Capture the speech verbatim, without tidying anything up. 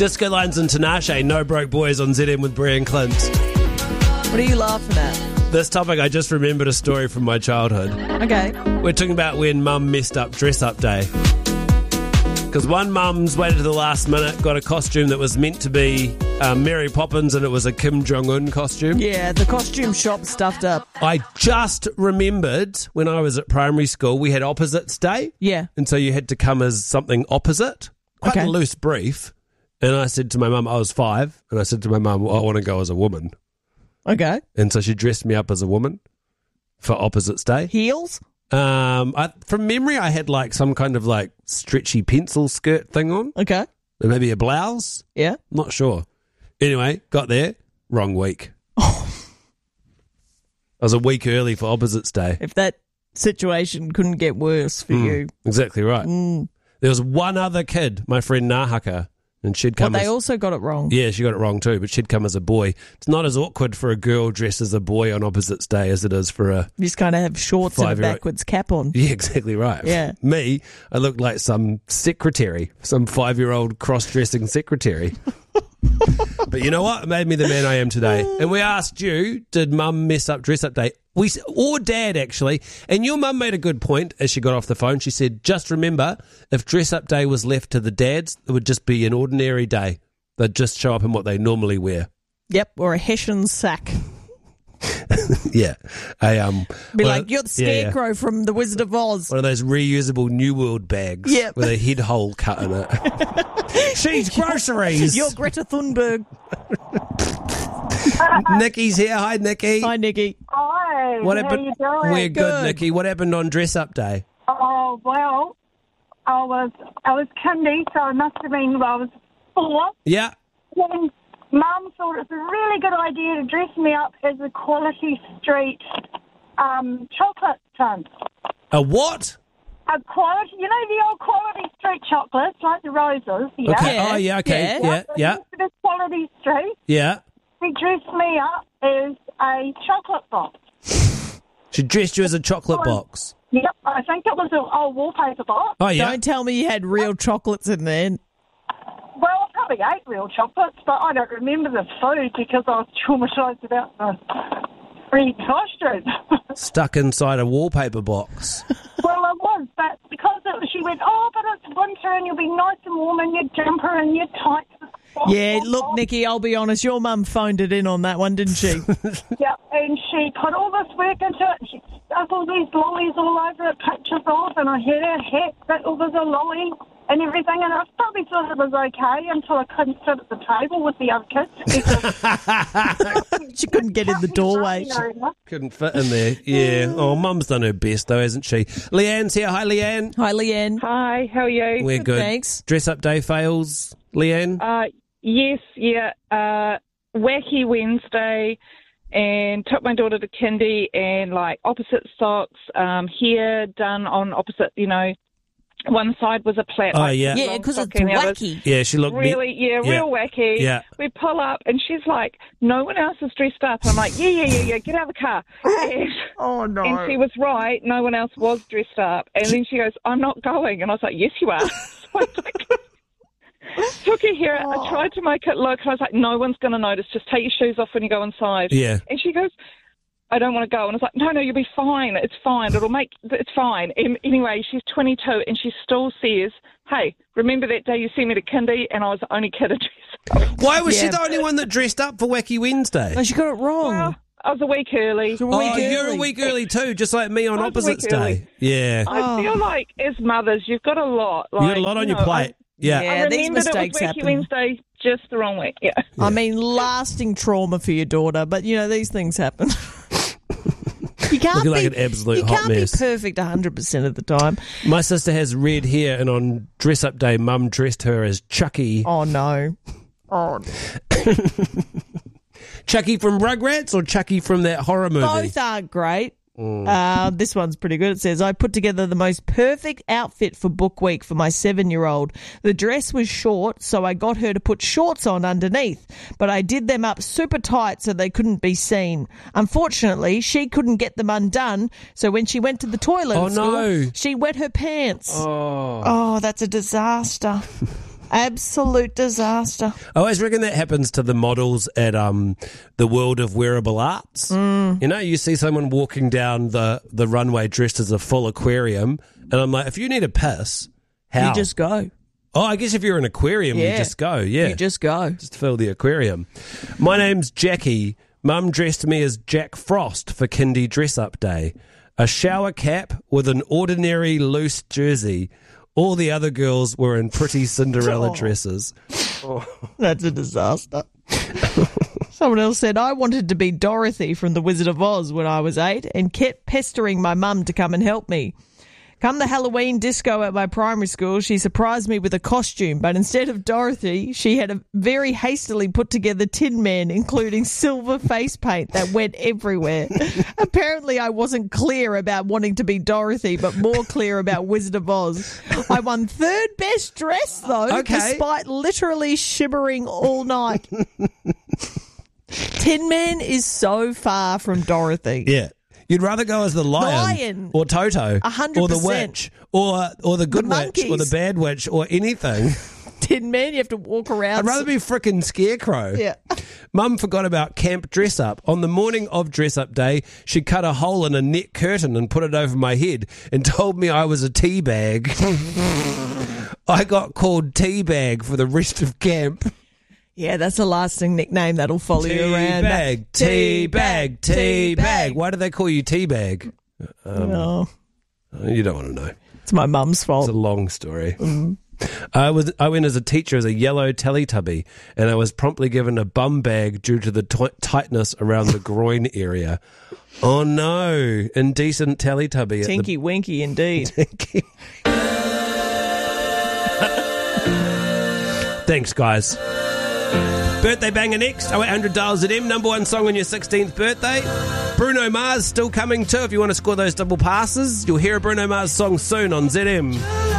Disco Lines and Tinashe, No Broke Boys on Z M with Brie and Clint. What are you laughing at? This topic, I just remembered a story from my childhood. Okay. We're talking about when Mum messed up dress-up day. Because one mum's waited to the last minute, got a costume that was meant to be um, Mary Poppins, and it was a Kim Jong-un costume. Yeah, the costume shop stuffed up. I just remembered when I was at primary school, we had Opposites Day. Yeah. And so you had to come as something opposite. Quite Okay. a loose brief. And I said to my mum, I was five, and I said to my mum, well, I want to go as a woman. Okay. And so she dressed me up as a woman for Opposites Day. Heels? Um, I, from memory, I had like some kind of like stretchy pencil skirt thing on. Okay. Or maybe a blouse. Yeah. Not sure. Anyway, got there. Wrong week. I was a week early for Opposites Day. If that situation couldn't get worse for Mm, you. Exactly right. Mm. There was one other kid, my friend Nahaka, and she'd But come they as... also got it wrong. Yeah, she got it wrong too, but she'd come as a boy. It's not as awkward for a girl dressed as a boy on Opposites Day as it is for a... You just kind of have shorts and a Five-year-old. backwards cap on. Yeah, exactly right. Yeah. Me, I looked like some secretary, some five-year-old cross-dressing secretary. But you know what? It made me the man I am today. And we asked you, did Mum mess up dress-up day? We s- Or Dad, actually. And your mum made a good point as she got off the phone. She said, just remember, if dress-up day was left to the dads, it would just be an ordinary day. They'd just show up in what they normally wear. Yep, or a Hessian sack. Yeah. A, um, Be one like, of- you're the yeah, yeah. scarecrow from The Wizard of Oz. One of those reusable New World bags Yep. with a head hole cut in it. She's groceries. You're Greta Thunberg. Nikki's here. Hi, Nikki. Hi, Nikki. Hi, What how happened? you doing? We're good, Good. Nikki. What happened on dress up day? Oh, well, I was I was kindy, so it must have been, well, I was four. Yeah. When Mum thought it was a really good idea to dress me up as a Quality Street um, chocolate tin. A what? A quality, you know the old Quality Street chocolates, like the roses, yeah? Okay. Yeah. Oh, yeah. Okay. Yeah. Yeah. Yeah. The Quality Street, Yeah. she dressed me up as a chocolate box. She dressed you as a chocolate box. Yep, I think it was an old wallpaper box. Oh, yeah. Don't tell me you had real chocolates in there. Well, I probably ate real chocolates, but I don't remember the food because I was traumatised about the free costume. Stuck inside a wallpaper box. Well, I was, but because it, she went, oh, but it's winter and you'll be nice and warm in your jumper and your tights. Yeah, look, Nikki, I'll be honest, your mum phoned it in on that one, didn't she? Yep, and she put all this work into it, and she stuck all these lollies all over it, pictures of, and I had a hat that was a lolly and everything, and I probably thought it was okay until I couldn't sit at the table with the other kids. She couldn't get in the doorway. Couldn't fit in there. Yeah. Oh, Mum's done her best, though, hasn't she? Leanne's here. Hi, Leanne. Hi, Leanne. Hi, how are you? We're good. Thanks. Dress up day fails, Leanne? Uh, yes, yeah. Uh, wacky Wednesday, and took my daughter to kindy, and like opposite socks, um, hair done on opposite, you know, one side was a plait. Oh, like, yeah. Yeah, long because it's sock, and the other- wacky. Yeah, she looked... me- Really, yeah, Yeah. real wacky. Yeah. We pull up, and she's like, no one else is dressed up. I'm like, yeah, yeah, yeah, yeah, get out of the car. And, Oh, no. and she was right, no one else was dressed up. And then she goes, I'm not going. And I was like, yes, you are. So I took, took her hair out. I tried to make it look. I was like, no one's going to notice. Just take your shoes off when you go inside. Yeah. And she goes, I don't want to go. And I was like, no, no, you'll be fine. It's fine. It'll make, it's fine. And anyway, she's twenty-two and she still says, hey, remember that day you sent me to kindy and I was the only kid to dress up? Why was she Yeah. the only one that dressed up for Wacky Wednesday? No, she got it wrong. Well, I was a week early. You're a week Oh, you're a early. week early too, just like me on I was a Opposites week early. Day. Yeah. I feel like as mothers, you've got a lot. Like, you got a lot on you your know, plate. Yeah. Yeah. I, I these remembered mistakes it was Wacky happen. Wednesday just the wrong week. Yeah. I mean, lasting trauma for your daughter, but, you know, these things happen. You can't Looking be, like an absolute you hot can't mess. be perfect one hundred percent of the time. My sister has red hair, and on dress up day, Mum dressed her as Chucky. Oh, no. Oh, Chucky from Rugrats or Chucky from that horror movie? both aren't great. Uh, this one's pretty good. It says, I put together the most perfect outfit for book week for my seven-year-old. The dress was short, so I got her to put shorts on underneath, but I did them up super tight so they couldn't be seen. Unfortunately, she couldn't get them undone, so when she went to the toilet Oh, at school, no. she wet her pants. Oh. Oh, that's a disaster. Absolute disaster. I always reckon that happens to the models at um the World of Wearable Arts. Mm. You know, you see someone walking down the, the runway dressed as a full aquarium, and I'm like, if you need a piss, how? You just go. Oh, I guess if you're an aquarium, Yeah. you just go. Yeah, You just go. just fill the aquarium. My name's Jackie. Mum dressed me as Jack Frost for kindy dress-up day. A shower cap with an ordinary loose jersey. All the other girls were in pretty Cinderella Oh. dresses. That's a disaster. Someone else said, I wanted to be Dorothy from The Wizard of Oz when I was eight and kept pestering my mum to come and help me. Come the Halloween disco at my primary school, she surprised me with a costume, but instead of Dorothy, she had a very hastily put together Tin Man, including silver face paint that went everywhere. Apparently, I wasn't clear about wanting to be Dorothy, but more clear about Wizard of Oz. I won third best dress, though, Okay. despite literally shivering all night. Tin Man is so far from Dorothy. Yeah. You'd rather go as the lion, Lion. or Toto A hundred or the percent. witch or or the good The witch or the monkeys. bad witch or anything. Tin Man, you have to walk around. I'd rather be frickin' Scarecrow. Yeah. Mum forgot about camp dress up. On the morning of dress up day, she cut a hole in a net curtain and put it over my head and told me I was a tea bag. I got called tea bag for the rest of camp. Yeah, that's a lasting nickname that'll follow Tea you around. bag, tea bag, tea bag. Why do they call you tea bag? Oh, You don't want to know. it's my mum's It's fault. a long story. I was I went as a teacher as a yellow Teletubby, and I was promptly given a bum bag due to the t- tightness around the groin area. Oh no, indecent Teletubby. at the- Tinky Winky indeed. Thanks, guys. Birthday banger next. oh eight hundred dial Z M. Number one song on your sixteenth birthday. Bruno Mars still coming too. If you want to score those double passes, you'll hear a Bruno Mars song soon on Z M.